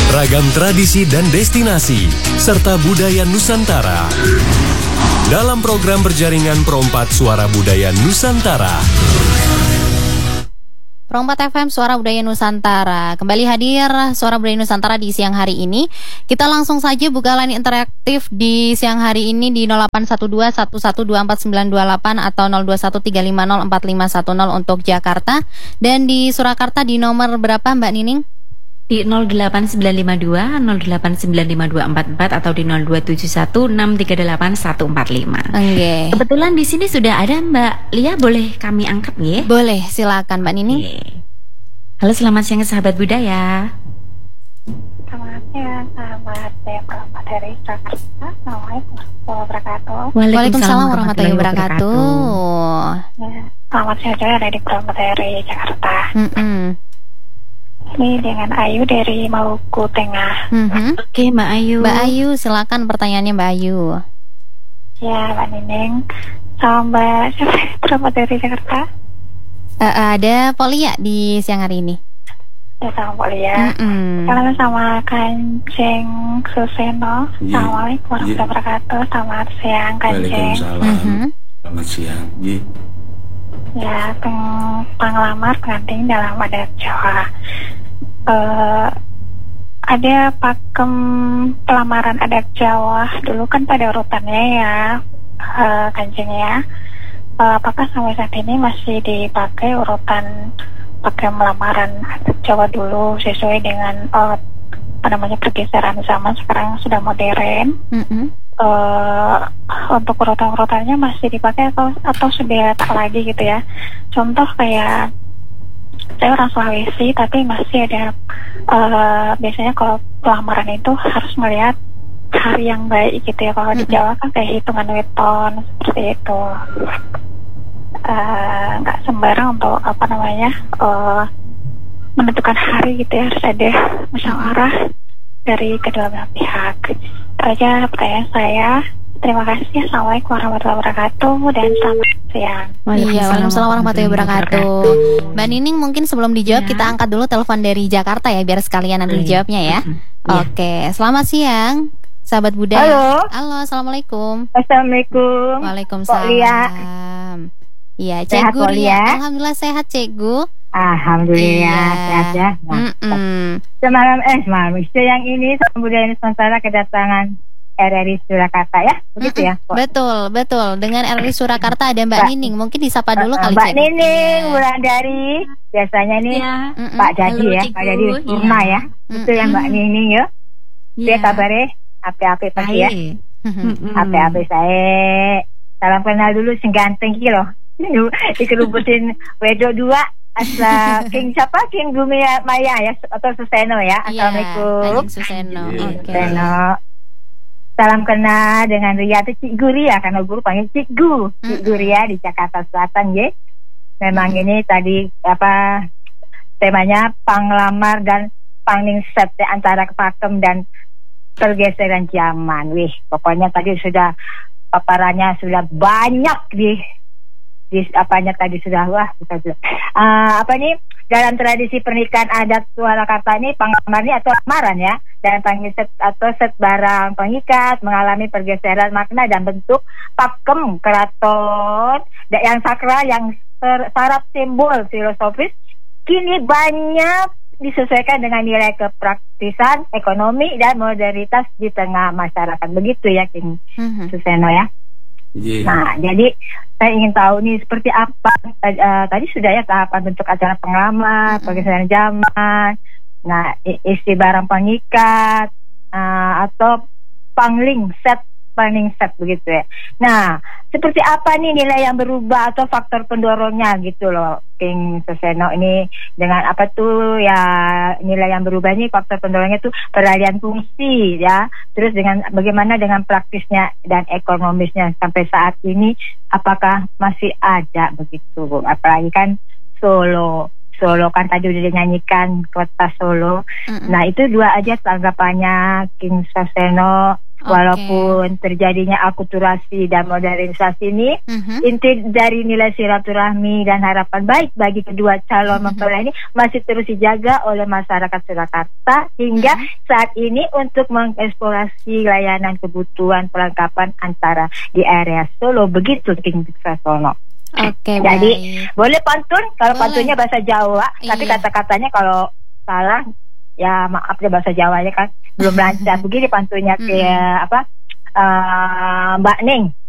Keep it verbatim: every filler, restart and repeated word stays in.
Ragam tradisi dan destinasi, serta budaya Nusantara. Dalam program berjaringan Perompat Suara Budaya Nusantara. Perompat F M Suara Budaya Nusantara. Kembali hadir Suara Budaya Nusantara di siang hari ini. Kita langsung saja buka line interaktif di siang hari ini di nol delapan satu dua satu satu dua empat sembilan dua delapan atau nol dua satu tiga lima nol empat lima satu nol untuk Jakarta. Dan di Surakarta di nomor berapa Mbak Nining? Di nol delapan sembilan lima dua nol delapan sembilan lima dua empat empat atau di nol dua tujuh satu enam tiga delapan satu empat lima. Oke. Kebetulan di sini sudah ada Mbak Lia, boleh kami angkat ya? Boleh, silakan Mbak Nining. Oke. Halo, selamat siang sahabat budaya. Selamat siang sahabat saya Perompat dari Jakarta. Assalamualaikum warahmatullahi wabarakatuh. Waalaikumsalam warahmatullahi wabarakatuh. Ya, selamat siang saya dari Perompat dari Jakarta. Mm-mm. Ini dengan Ayu dari Maluku Tengah. Mm-hmm. Oke Mbak Ayu. Mbak Ayu, silakan pertanyaannya Mbak Ayu. Ya Mbak Nining, sama Mbak siapa? Perompat dari Jakarta. Uh, ada Polia di siang hari ini. Ya sama Polia. Mm-mm. Kalau sama Kanjeng Suseno. Iya. Assalamualaikum warahmatullahi Iya. wabarakatuh. Selamat siang Kanjeng. Waalaikumsalam. Mhm. Selamat siang. Ji. Ya, peng penglamar pengantin dalam adat Jawa. Uh, ada pakem pelamaran adat Jawa dulu kan pada urutannya ya, uh, Kanjeng ya. Uh, apakah sampai saat ini masih dipakai urutan pakem lamaran adat Jawa dulu sesuai dengan uh, apa namanya pergeseran zaman, sekarang sudah modern? Mm-mm. Uh, untuk urutan-urutannya masih dipakai atau atau sudah tak lagi gitu ya. Contoh kayak saya orang Sulawesi tapi masih ada uh, biasanya kalau pelamaran itu harus melihat hari yang baik gitu ya. Kalau di Jawa kan kayak hitungan weton seperti itu, nggak uh, sembarang untuk apa namanya uh, menentukan hari gitu ya, harus ada musyawarah dari kedua belah pihak. Itu aja pertanyaan saya. Terima kasih. Assalamualaikum warahmatullahi wabarakatuh dan selamat siang. Iya, waalaikumsalam warahmatullahi wabarakatuh. Mbak Nining, mungkin sebelum dijawab Ya. kita angkat dulu telepon dari Jakarta ya, biar sekalian nanti Iya. dijawabnya ya. Iya. Oke, selamat siang sahabat budaya. Halo. Halo, assalamualaikum. Assalamualaikum. Waalaikumsalam. Iya, Sehat, Cikgu Pok Ria. Lia? Alhamdulillah sehat, Cikgu. Alhamdulillah Iya. sehat ya. Nah, Mm-mm. semalam eh semalam siang ini Suara Budaya Nusantara kedatangan R R I Surakarta ya, begitu ya. Pok? Betul, betul. Dengan R R I Surakarta ada Mbak Mbak- Nining. Mungkin disapa dulu Eh, kali Mbak Cikgu. Nining, Iya. Wulandari, biasanya nih Ya. Mm-mm. Pak Jadi Halo, ya, Cikgu. Pak Jadi Purna Iya. ya. Itu ya Mbak Nining ya. Dia Iya. kabarnya api-api pasti ya. Baik. Mm-mm. Mm-mm. Api-api saya. Salam kenal dulu sing ganteng ki loh. Dikerubutin wedok dua. Asla King siapa? King Bumi Maya ya atau Suseno ya. Iya, Assalamualaikum. Kanjeng Suseno. Iya. Oke. Suseno. Salam kenal dengan Ria itu Cikgu Ria, karena guru panggil Cikgu. Cikgu Ria di Jakarta Selatan ya. Memang ini tadi apa temanya panglamar dan pangningset ya, antara pakem dan pergeseran zaman. Wih, pokoknya tadi sudah paparannya sudah banyak di di apanya tadi sudah wah kita sudah uh, apa nih dalam tradisi pernikahan adat Surakarta ini panglamar ini atau lamaran ya, dan pangningset atau set barang pengikat mengalami pergeseran makna dan bentuk pakem keraton da- yang sakral yang ser- syarat simbol filosofis kini banyak disesuaikan dengan nilai kepraktisan, ekonomi dan modernitas di tengah masyarakat. Begitu ya King Mhm. Suseno ya. Ji. Nah, jadi saya ingin tahu nih seperti apa uh, tadi sudah ya tahapan bentuk acara penglamar, Mm-mm. pergeseran zaman, nah i- isi barang pengikat uh, atau pangling set, pangling set begitu ya. Nah, seperti apa nih nilai yang berubah atau faktor pendorongnya gitu loh, King Suseno ini dengan apa tuh ya nilai yang berubah ini faktor pendorongnya tuh peralihan fungsi ya. Terus dengan bagaimana dengan praktisnya dan ekonomisnya sampai saat ini apakah masih ada begitu? Apalagi kan Solo, Solo kan tadi udah dinyanyikan kota Solo. Mm-mm. Nah itu dua aja tanggapannya King Suseno Walaupun terjadinya akulturasi dan modernisasi ini, Mhm. inti dari nilai silaturahmi dan harapan baik bagi kedua calon mempelai ini masih terus dijaga oleh masyarakat Surakarta hingga saat ini untuk mengeksplorasi layanan kebutuhan perlengkapan antara di area Solo. Begitu King Sasono. Oke, Jadi baik. boleh pantun kalau Boleh. pantunnya bahasa Jawa, tapi Iya. kata-katanya kalau salah ya maaf ya bahasa Jawanya kan belum lancar. Begini pantunnya ke Mm-mm. apa uh, Mbak Ning.